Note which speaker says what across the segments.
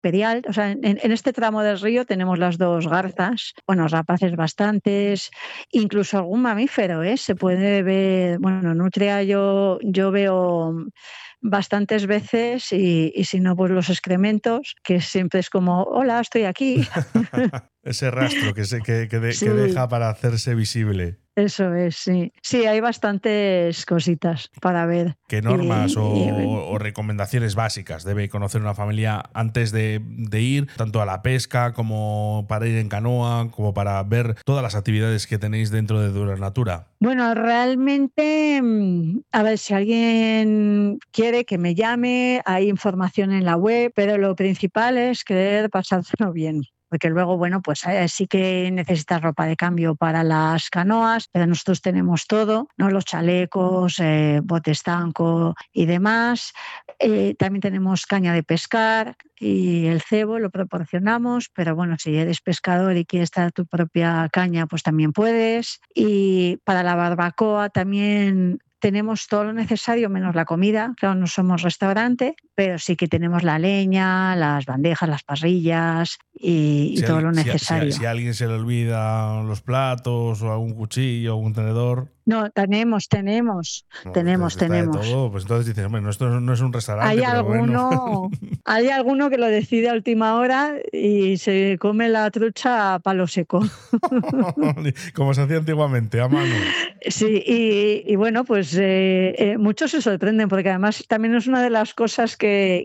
Speaker 1: perial, o sea, en este tramo del río tenemos las dos garzas, bueno, rapaces bastantes, incluso algún mamífero, se puede ver, bueno, nutria yo veo bastantes veces y si no, pues los excrementos, que siempre es como, hola, estoy aquí.
Speaker 2: Ese rastro que
Speaker 1: Sí,
Speaker 2: deja para hacerse visible.
Speaker 1: eso es, sí. Sí, hay bastantes cositas para ver.
Speaker 2: ¿Qué normas o recomendaciones básicas debe conocer una familia antes de ir tanto a la pesca como para ir en canoa, como para ver todas las actividades que tenéis dentro de Dura Natura?
Speaker 1: Bueno, realmente, a ver, si alguien quiere que me llame, hay información en la web, pero lo principal es querer pasárselo bien. Porque luego, bueno, pues sí que necesitas ropa de cambio para las canoas, pero nosotros tenemos todo, ¿no? Los chalecos, bote estanco y demás. También tenemos caña de pescar y el cebo lo proporcionamos, pero bueno, si eres pescador y quieres traer tu propia caña, pues también puedes. Y para la barbacoa también tenemos todo lo necesario menos la comida. Claro, no somos restaurante, pero sí que tenemos la leña, las bandejas, las parrillas y todo lo necesario.
Speaker 2: Si a alguien se le olvida los platos o algún cuchillo o un tenedor.
Speaker 1: No, tenemos.
Speaker 2: Está de todo, pues entonces dices, hombre, esto no es un restaurante, pero bueno.
Speaker 1: Hay alguno que lo decide a última hora y se come la trucha a palo seco.
Speaker 2: Como se hacía antiguamente, a mano.
Speaker 1: Sí, y bueno, pues muchos se sorprenden, porque además también es una de las cosas que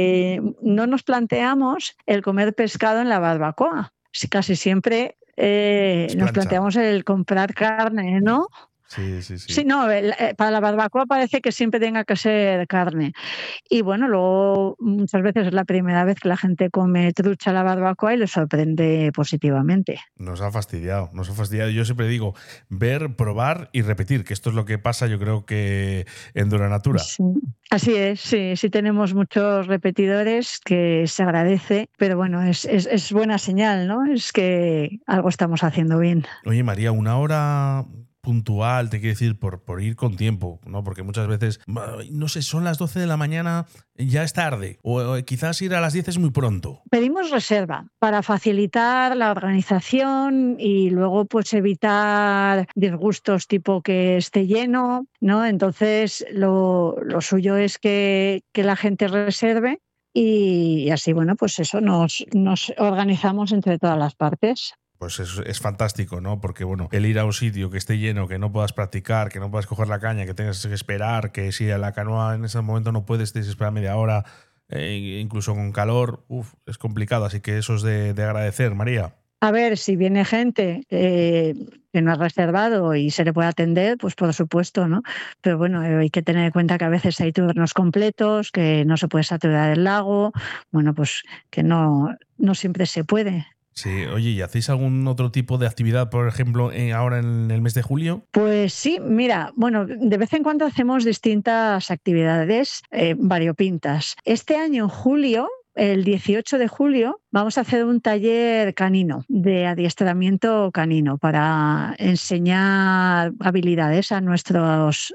Speaker 1: no nos planteamos el comer pescado en la barbacoa. Casi siempre nos planteamos el comprar carne, ¿no?
Speaker 2: Sí.
Speaker 1: Sí, no, para la barbacoa parece que siempre tenga que ser carne. Y bueno, luego muchas veces es la primera vez que la gente come trucha a la barbacoa y le sorprende positivamente.
Speaker 2: Nos ha fastidiado. Yo siempre digo, ver, probar y repetir, que esto es lo que pasa, yo creo que en Dura Natura.
Speaker 1: Sí, así es, sí tenemos muchos repetidores, que se agradece, pero bueno, es buena señal, ¿no? Es que algo estamos haciendo bien.
Speaker 2: Oye, María, una hora puntual, te quiero decir, por ir con tiempo, ¿no? Porque muchas veces, no sé, son las 12 de la mañana, ya es tarde, o quizás ir a las 10 es muy pronto.
Speaker 1: Pedimos reserva para facilitar la organización y luego pues evitar disgustos tipo que esté lleno, ¿no? Entonces lo suyo es que la gente reserve y así, bueno, pues eso nos organizamos entre todas las partes.
Speaker 2: Pues es fantástico, ¿no? Porque, bueno, el ir a un sitio que esté lleno, que no puedas practicar, que no puedas coger la caña, que tengas que esperar, que si a la canoa en ese momento no puedes, tienes que esperar media hora, incluso con calor, es complicado. Así que eso es de agradecer, María.
Speaker 1: A ver, si viene gente que no ha reservado y se le puede atender, pues por supuesto, ¿no? Pero bueno, hay que tener en cuenta que a veces hay turnos completos, que no se puede saturar el lago, bueno, pues que no siempre se puede.
Speaker 2: Sí, oye, ¿y hacéis algún otro tipo de actividad, por ejemplo, ahora en el mes de julio?
Speaker 1: Pues sí, mira, bueno, de vez en cuando hacemos distintas actividades variopintas. Este año, en julio, el 18 de julio, vamos a hacer un taller canino, de adiestramiento canino, para enseñar habilidades a nuestros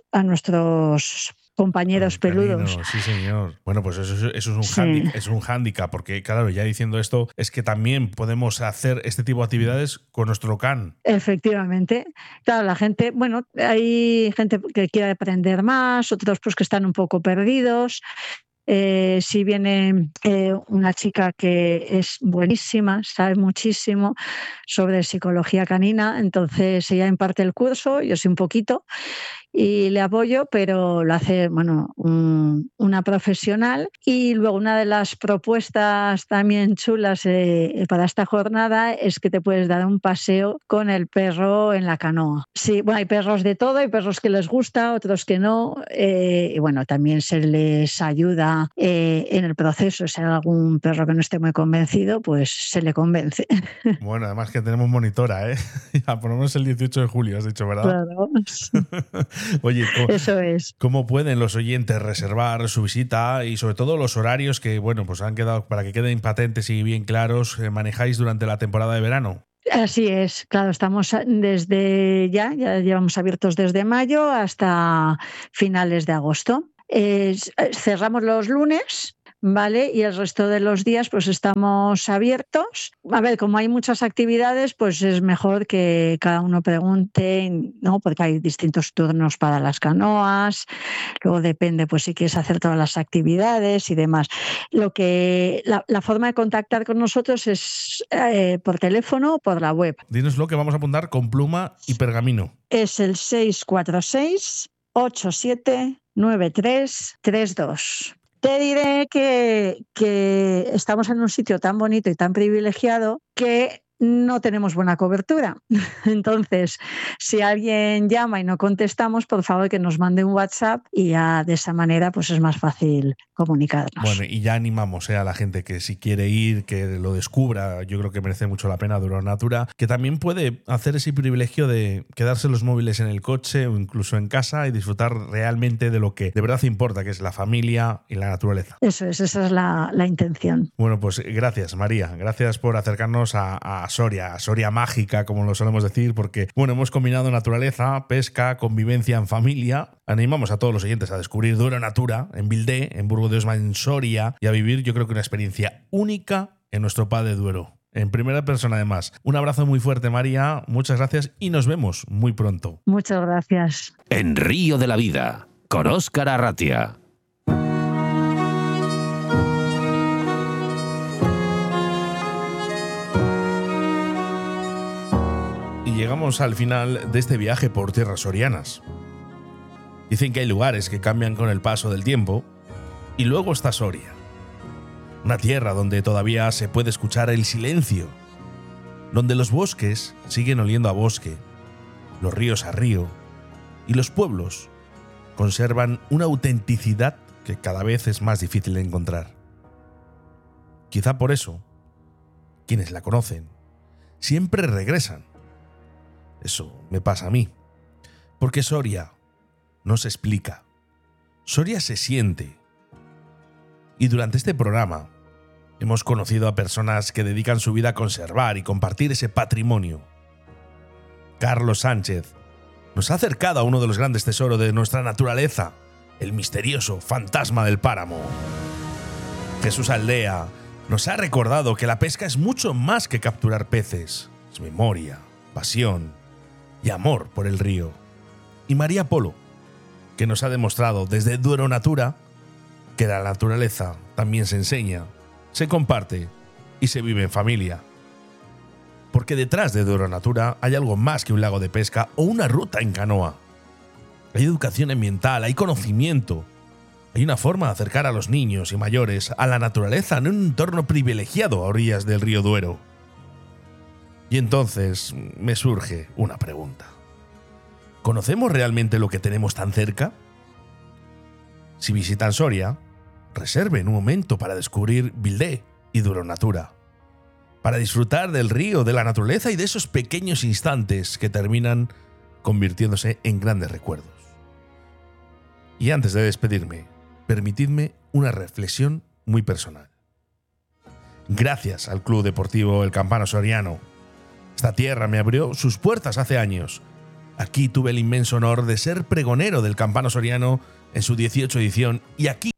Speaker 1: compañeros peludos.
Speaker 2: Sí, señor. Bueno, pues eso es un hándicap, porque claro, ya diciendo esto, es que también podemos hacer este tipo de actividades con nuestro can.
Speaker 1: Efectivamente. Claro, la gente, bueno, hay gente que quiere aprender más, otros pues que están un poco perdidos. Si viene una chica que es buenísima, sabe muchísimo sobre psicología canina, entonces ella imparte el curso, yo sí un poquito, y le apoyo, pero lo hace, bueno, una profesional. Y luego una de las propuestas también chulas para esta jornada es que te puedes dar un paseo con el perro en la canoa. Sí, bueno, hay perros de todo, hay perros que les gusta, otros que no, y bueno, también se les ayuda en el proceso. Si hay algún perro que no esté muy convencido, pues se le convence.
Speaker 2: Bueno, además que tenemos monitora, ¿eh? Ya, por lo menos el 18 de julio, has dicho, ¿verdad?
Speaker 1: Claro.
Speaker 2: Oye,
Speaker 1: eso es.
Speaker 2: ¿Cómo pueden los oyentes reservar su visita y sobre todo los horarios que, bueno, pues han quedado, para que queden patentes y bien claros, manejáis durante la temporada de verano?
Speaker 1: Así es, claro, estamos desde ya llevamos abiertos desde mayo hasta finales de agosto. Cerramos los lunes, ¿vale? Y el resto de los días pues estamos abiertos. A ver, como hay muchas actividades, pues es mejor que cada uno pregunte, ¿no? Porque hay distintos turnos para las canoas, luego depende pues si quieres hacer todas las actividades y demás. La forma de contactar con nosotros es por teléfono o por la web.
Speaker 2: Dínoslo, que vamos a apuntar con pluma y pergamino.
Speaker 1: Es el 646-879332. Te diré que estamos en un sitio tan bonito y tan privilegiado que no tenemos buena cobertura. Entonces, si alguien llama y no contestamos, por favor que nos mande un WhatsApp y ya de esa manera pues es más fácil comunicarnos.
Speaker 2: Bueno, y ya animamos a la gente que si quiere ir, que lo descubra. Yo creo que merece mucho la pena Duero Natura, que también puede hacer ese privilegio de quedarse los móviles en el coche o incluso en casa y disfrutar realmente de lo que de verdad importa, que es la familia y la naturaleza.
Speaker 1: Eso es, esa es la intención.
Speaker 2: Bueno, pues gracias, María. Gracias por acercarnos a Soria mágica, como lo solemos decir, porque bueno, hemos combinado naturaleza, pesca, convivencia en familia. Animamos a todos los oyentes a descubrir Duero Natura en Vildé, en Burgo de Osma, en Soria, y a vivir, yo creo que una experiencia única en nuestro Pla de Duero. En primera persona, además. Un abrazo muy fuerte, María. Muchas gracias y nos vemos muy pronto.
Speaker 1: Muchas gracias.
Speaker 3: En Río de la Vida, con Óscar Arratia.
Speaker 2: Llegamos al final de este viaje por tierras sorianas. Dicen que hay lugares que cambian con el paso del tiempo, y luego está Soria, una tierra donde todavía se puede escuchar el silencio, donde los bosques siguen oliendo a bosque, los ríos a río, y los pueblos conservan una autenticidad que cada vez es más difícil de encontrar. Quizá por eso, quienes la conocen siempre regresan. Eso me pasa a mí. Porque Soria no se explica. Soria se siente. Y durante este programa hemos conocido a personas que dedican su vida a conservar y compartir ese patrimonio. Carlos Sánchez nos ha acercado a uno de los grandes tesoros de nuestra naturaleza, el misterioso fantasma del páramo. Jesús Aldea nos ha recordado que la pesca es mucho más que capturar peces. Es memoria, pasión y amor por el río. Y María Polo, que nos ha demostrado desde Duero Natura que la naturaleza también se enseña, se comparte y se vive en familia. Porque detrás de Duero Natura hay algo más que un lago de pesca o una ruta en canoa. Hay educación ambiental, hay conocimiento, hay una forma de acercar a los niños y mayores a la naturaleza en un entorno privilegiado a orillas del río Duero. Y entonces me surge una pregunta. ¿Conocemos realmente lo que tenemos tan cerca? Si visitan Soria, reserven un momento para descubrir Vildé y Duero Natura, para disfrutar del río, de la naturaleza y de esos pequeños instantes que terminan convirtiéndose en grandes recuerdos. Y antes de despedirme, permitidme una reflexión muy personal. Gracias al Club Deportivo El Campano Soriano, esta tierra me abrió sus puertas hace años. Aquí tuve el inmenso honor de ser pregonero del Campano Soriano en su 18ª edición y aquí